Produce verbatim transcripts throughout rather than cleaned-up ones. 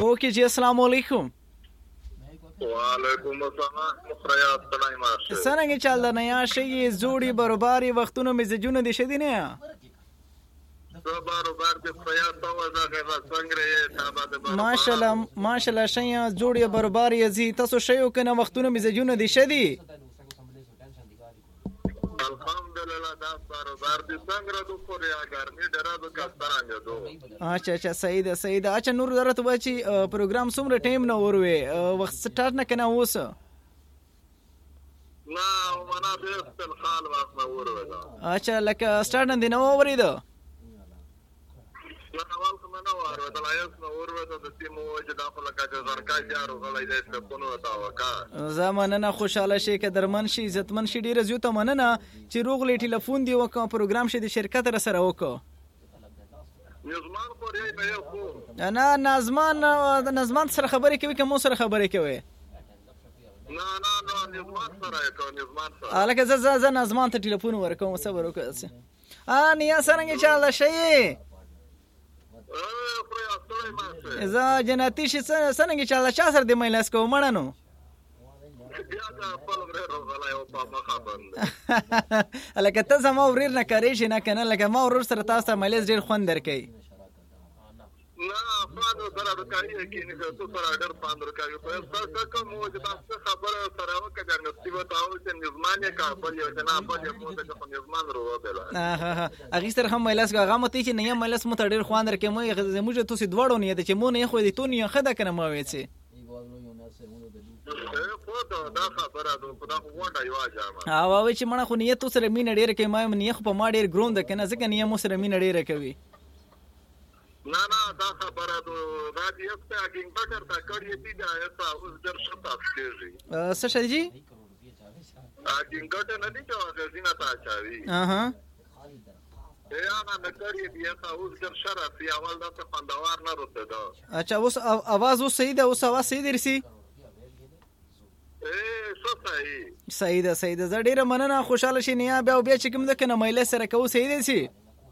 اوکے جی السلام علیکم. وعلیکم السلام. مخریات سلام ماشه څنګه چل د نه یا شي زوړي برابري وختونو مزجونه دي شدي نه زه برابر دي خیاط او زغه څنګه یې ماشاءالله ماشاءالله شي زوړي برابري زی تاسو شيو کنه وختونو مزجونه دي شدي الحمدلله دا برابر دي څنګه دو پورې اګرني درادو کسترانګه دو. اچھا اچھا صحیح ده صحیح ده. اچھا نور درته وچی پروګرام څومره ټایم نه وروي وخت سٹارټ نه کنه اوس لا وانا به الحال وخت نه وروي دا. اچھا لکه سٹارټ نه دی نو ورید لا اول کوم نه وروي دا لایس نه وروي دا د تیمو چې دا په لکه چې زرکای جارو غلای دې څه کو نو تا وکا زمانه نه خوشاله شي ک درمن شي عزتمن شي ډیر زیاته مننه چې روغلی ټلیفون دی وکړه پروګرام شي د شرکت را سره وکړه. نظمان پورې به یو کو انا نظمان نظمان سره خبرې کوي کوم سره خبرې کوي نه نه نه نظمان سره کوي نظمان سره الکه زه زه نظمان ته ټلیفون ورکوم صبر وکړه ا نیا څنګه چاله شي زه جنتی شي څنګه چاله چا سره دی مېلاس کو مړنو بیا دا خپل غره روغلای او په مخه باندې الکه ته زما وریر نه کوي شي نه کنه لکه ما ورور سره تاسو مېلاس ډیر خوند درکې نه فادو سره د کاری کې نه څه سره اډر پاندر کوي په څه کوم چې تاسو خبره سره وکړه نو سی وتاو چې نظمان یې کا په یو جناب په یو څه په نظمان ورو بلا ها ها اګي سره هم مېلاس هغه مته چې نه مېلاس مت ډیر خوند درکې مو زموږ ته سي دوړو نه چې مو نه خو دې تو نه خدا کنه ما وېڅي دا خبره ده خدا خو وانډه یو اجازه ها وای چې مړه خو نیت سره مين ډیر کې ما نه خو په ما ډیر ګروند کنه ځکه نه مو سره مين ډیر کوي نه نه دا خبره ده دا دې څه اګین بټر تا کړی دي دا ایسا اوس در شتا کېږي څه شي جی اګین ګټه نه دي چې غزینه تا چاوي اها یا نه کړی دي ایسا اوس در شرف یا اول دا څه پندوار نه روته دا. اچھا اوس आवाज اوس صحیح ده اوس आवाज صحیح درسي صحیح ده صحیح ده. زه ډیره مننه خوشاله شې نه بیا بیا چې کوم ده کنه مېله سره کو صحیح ده سي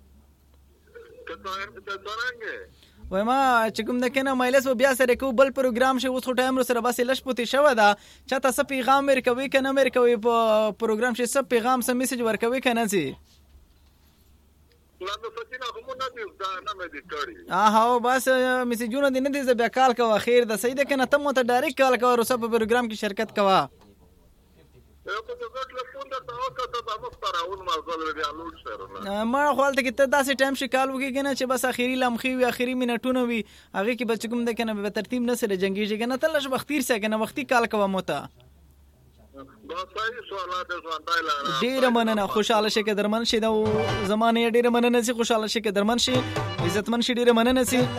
وای ما چې کوم ده کنه مېله سو بیا سره کو بل پروګرام شي اوس ټایم سره بس لښ پوتې شو ده چاته څه پیغام ورکوي کنه ورکوي په پروګرام شي څه پیغام څه میسج ورکوي کنه سي لا نو سچنا کوم نه دي دا نه مې دي کړی ها ها بس میسجونه دي نه دي زه بیا کال کوه خیر ده صحیح ده کنه ته مو ته ډایرکټ کال کوه او سب پروګرام کې شرکت کوه یو په دغه ټلیفون ته تاسو ته په مستراون مازل بیا لوټ سره ما خپل ته ته داسې ټایم شي کال وکي کنه چې بس اخیری لمخي وي اخیری منټونه وي هغه کې بچ کوم ده کنه به ترتیب نه سره جنگیږي کنه تلش وختیر سره کنه وختي کال کوه مو ته ډیره مننه خوشاله شي که درمن شي د زمانه ډیره مننه سي خوشاله شي که درمن شي عزتمن شي ډیره مننه سي